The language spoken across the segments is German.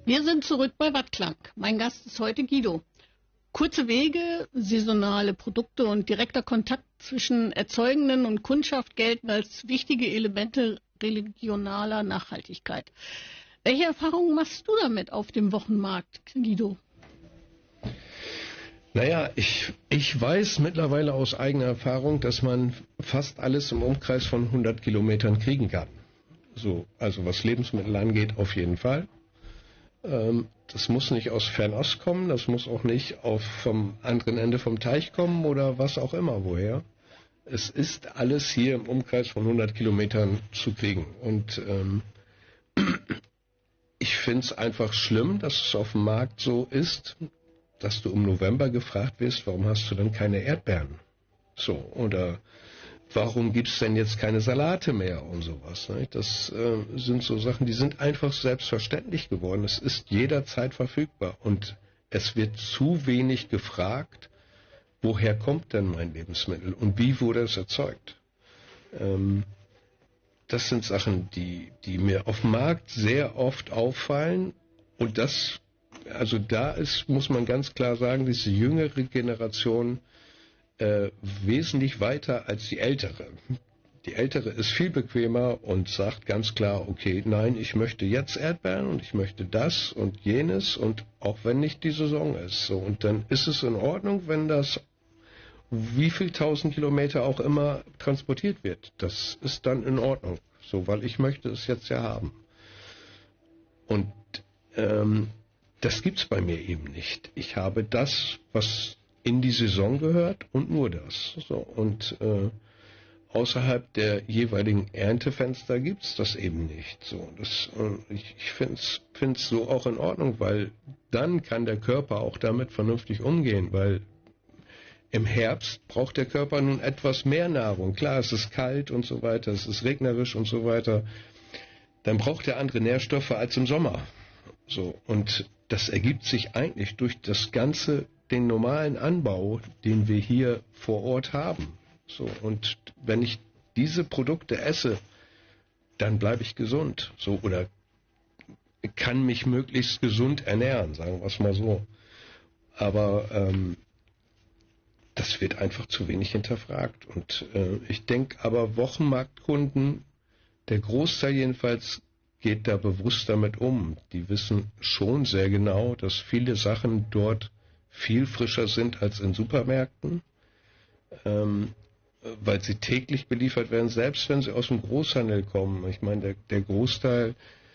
Wir sind zurück bei Wattklang. Mein Gast ist heute Guido. Kurze Wege, saisonale Produkte und direkter Kontakt zwischen Erzeugenden und Kundschaft gelten als wichtige Elemente regionaler Nachhaltigkeit. Welche Erfahrungen machst du damit auf dem Wochenmarkt, Guido? Naja, ich weiß mittlerweile aus eigener Erfahrung, dass man fast alles im Umkreis von 100 Kilometern kriegen kann. So, also was Lebensmittel angeht, auf jeden Fall. Das muss nicht aus Fernost kommen, das muss auch nicht vom anderen Ende vom Teich kommen oder was auch immer woher. Es ist alles hier im Umkreis von 100 Kilometern zu kriegen. Und ich finde es einfach schlimm, dass es auf dem Markt so ist, dass du im November gefragt wirst, warum hast du denn keine Erdbeeren? So, oder warum gibt es denn jetzt keine Salate mehr und sowas? Ne? Das sind so Sachen, die sind einfach selbstverständlich geworden. Es ist jederzeit verfügbar und es wird zu wenig gefragt, woher kommt denn mein Lebensmittel und wie wurde es erzeugt? Das sind Sachen, die mir auf dem Markt sehr oft auffallen und muss man ganz klar sagen, diese jüngere Generation wesentlich weiter als die ältere. Die ältere ist viel bequemer und sagt ganz klar, okay, nein, ich möchte jetzt Erdbeeren und ich möchte das und jenes und auch wenn nicht die Saison ist. So, und dann ist es in Ordnung, wenn das wie viel 1000 Kilometer auch immer transportiert wird. Das ist dann in Ordnung. So, weil ich möchte es jetzt ja haben. Und das gibt's bei mir eben nicht. Ich habe das, was in die Saison gehört und nur das. So, und außerhalb der jeweiligen Erntefenster gibt's das eben nicht. So, ich find's so auch in Ordnung, weil dann kann der Körper auch damit vernünftig umgehen, weil im Herbst braucht der Körper nun etwas mehr Nahrung. Klar, es ist kalt und so weiter, es ist regnerisch und so weiter. Dann braucht er andere Nährstoffe als im Sommer. So, und das ergibt sich eigentlich durch den normalen Anbau, den wir hier vor Ort haben. So, und wenn ich diese Produkte esse, dann bleibe ich gesund. So, oder kann mich möglichst gesund ernähren, sagen wir es mal so. Aber das wird einfach zu wenig hinterfragt. Und ich denke aber, Wochenmarktkunden, der Großteil jedenfalls, geht da bewusst damit um. Die wissen schon sehr genau, dass viele Sachen dort viel frischer sind als in Supermärkten, weil sie täglich beliefert werden, selbst wenn sie aus dem Großhandel kommen. Ich meine, der Großteil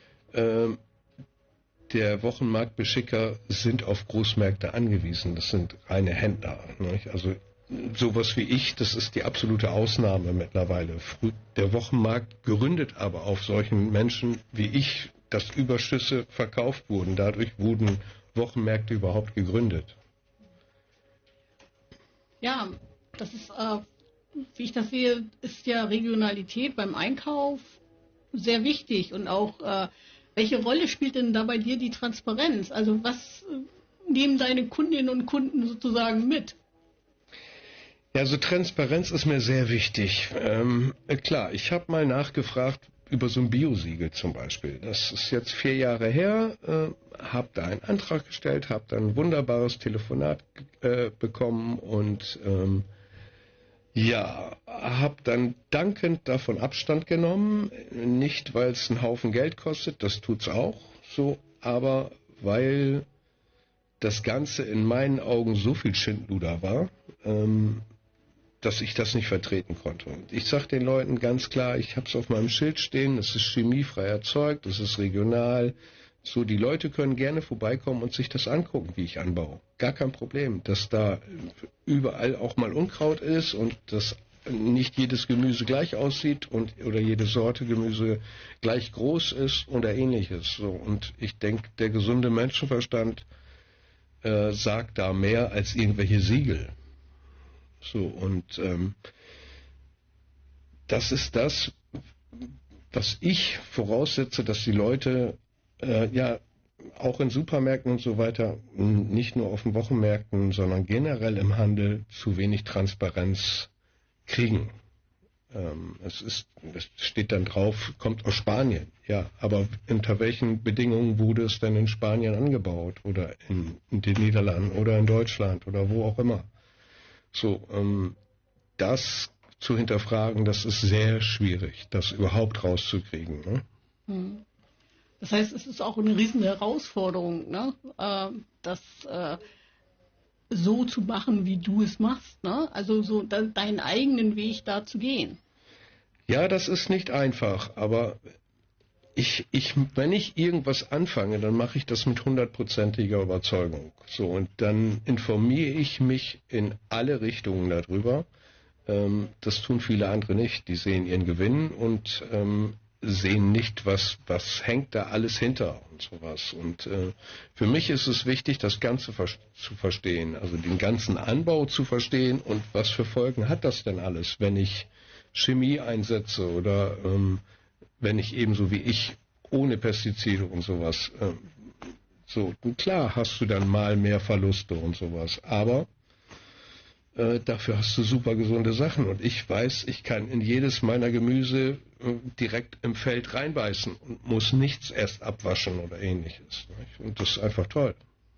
der Wochenmarktbeschicker sind auf Großmärkte angewiesen. Das sind reine Händler. Nicht? Also sowas wie ich, das ist die absolute Ausnahme mittlerweile. Der Wochenmarkt gründet aber auf solchen Menschen wie ich, dass Überschüsse verkauft wurden. Dadurch wurden Wochenmärkte überhaupt gegründet. Ja, das ist, wie ich das sehe, ist ja Regionalität beim Einkauf sehr wichtig. Und auch, welche Rolle spielt denn da bei dir die Transparenz? Also was nehmen deine Kundinnen und Kunden sozusagen mit? Ja, also Transparenz ist mir sehr wichtig. Klar, ich habe mal nachgefragt über so ein Biosiegel zum Beispiel. Das ist jetzt 4 Jahre her, habe da einen Antrag gestellt, habe dann ein wunderbares Telefonat bekommen und habe dann dankend davon Abstand genommen. Nicht, weil es einen Haufen Geld kostet, das tut's auch so, aber weil das Ganze in meinen Augen so viel Schindluder war, dass ich das nicht vertreten konnte. Und ich sage den Leuten ganz klar, ich habe es auf meinem Schild stehen, das ist chemiefrei erzeugt, das ist regional. So, die Leute können gerne vorbeikommen und sich das angucken, wie ich anbaue. Gar kein Problem, dass da überall auch mal Unkraut ist und dass nicht jedes Gemüse gleich aussieht oder jede Sorte Gemüse gleich groß ist oder ähnliches. So, und ich denke, der gesunde Menschenverstand sagt da mehr als irgendwelche Siegel. So, und das ist das, was ich voraussetze, dass die Leute auch in Supermärkten und so weiter, nicht nur auf den Wochenmärkten, sondern generell im Handel zu wenig Transparenz kriegen. Es steht dann drauf, kommt aus Spanien. Ja, aber unter welchen Bedingungen wurde es denn in Spanien angebaut oder in den Niederlanden oder in Deutschland oder wo auch immer? So, das zu hinterfragen, das ist sehr schwierig, das überhaupt rauszukriegen. Ne? Das heißt, es ist auch eine riesen Herausforderung, ne? Das so zu machen, wie du es machst, ne? Also so deinen eigenen Weg da zu gehen. Ja, das ist nicht einfach, aber wenn ich irgendwas anfange, dann mache ich das mit 100%iger Überzeugung. So, und dann informiere ich mich in alle Richtungen darüber. Das tun viele andere nicht. Die sehen ihren Gewinn und sehen nicht, was hängt da alles hinter und sowas. Und für mich ist es wichtig, das Ganze zu verstehen, also den ganzen Anbau zu verstehen und was für Folgen hat das denn alles, wenn ich Chemie einsetze oder wenn ich ebenso wie ich ohne Pestizide und sowas. So, klar hast du dann mal mehr Verluste und sowas, aber dafür hast du super gesunde Sachen. Und ich weiß, ich kann in jedes meiner Gemüse direkt im Feld reinbeißen und muss nichts erst abwaschen oder ähnliches. Und das ist einfach toll.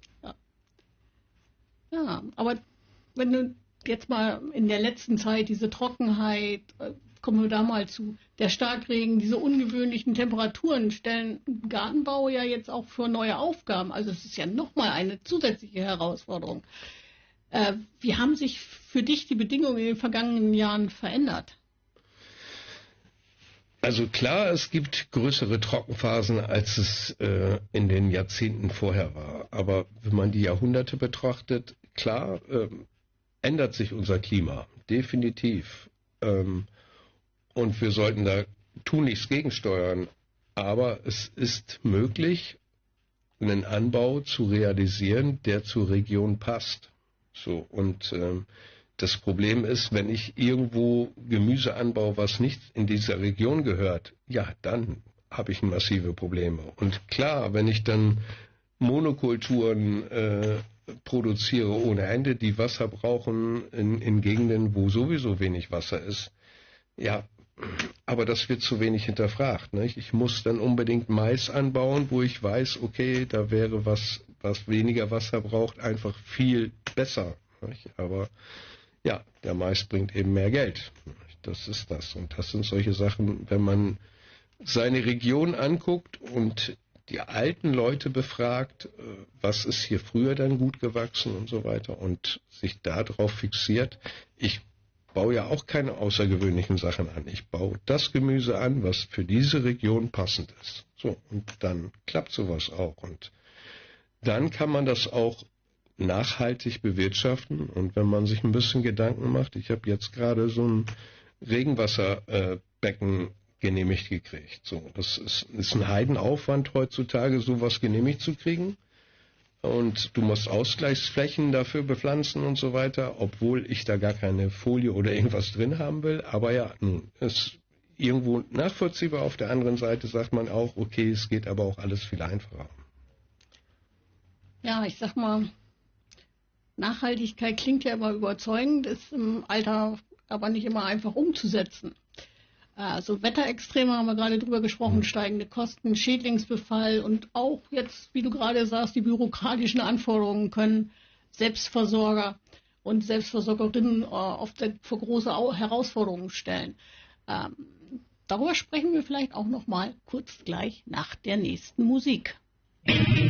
Ja, aber wenn du jetzt mal in der letzten Zeit diese Trockenheit, kommen wir da mal zu, der Starkregen, diese ungewöhnlichen Temperaturen stellen Gartenbau ja jetzt auch für neue Aufgaben. Also es ist ja nochmal eine zusätzliche Herausforderung. Wie haben sich für dich die Bedingungen in den vergangenen Jahren verändert? Also klar, es gibt größere Trockenphasen, als es in den Jahrzehnten vorher war. Aber wenn man die Jahrhunderte betrachtet, klar, ändert sich unser Klima, definitiv. Und wir sollten da tunlichst gegensteuern. Aber es ist möglich, einen Anbau zu realisieren, der zur Region passt. So, und das Problem ist, wenn ich irgendwo Gemüse anbaue, was nicht in dieser Region gehört, ja, dann habe ich massive Probleme. Und klar, wenn ich dann Monokulturen produziere ohne Ende, die Wasser brauchen in Gegenden, wo sowieso wenig Wasser ist, ja, aber das wird zu wenig hinterfragt. Nicht? Ich muss dann unbedingt Mais anbauen, wo ich weiß, okay, da wäre was weniger Wasser braucht, einfach viel besser. Nicht? Aber ja, der Mais bringt eben mehr Geld. Das ist das. Und das sind solche Sachen, wenn man seine Region anguckt und die alten Leute befragt, was ist hier früher dann gut gewachsen und so weiter und sich darauf fixiert. Ich baue ja auch keine außergewöhnlichen Sachen an. Ich baue das Gemüse an, was für diese Region passend ist. So, und dann klappt sowas auch. Und dann kann man das auch nachhaltig bewirtschaften. Und wenn man sich ein bisschen Gedanken macht, ich habe jetzt gerade so ein Regenwasserbecken genehmigt gekriegt. So, das ist ein Heidenaufwand heutzutage, sowas genehmigt zu kriegen. Und du musst Ausgleichsflächen dafür bepflanzen und so weiter, obwohl ich da gar keine Folie oder irgendwas drin haben will. Aber ja, nun, ist irgendwo nachvollziehbar. Auf der anderen Seite sagt man auch, okay, es geht aber auch alles viel einfacher. Ja, ich sag mal, Nachhaltigkeit klingt ja immer überzeugend, ist im Alter aber nicht immer einfach umzusetzen. Also Wetterextreme haben wir gerade drüber gesprochen, steigende Kosten, Schädlingsbefall und auch jetzt, wie du gerade sagst, die bürokratischen Anforderungen können Selbstversorger und Selbstversorgerinnen oft vor große Herausforderungen stellen. Darüber sprechen wir vielleicht auch noch mal kurz gleich nach der nächsten Musik.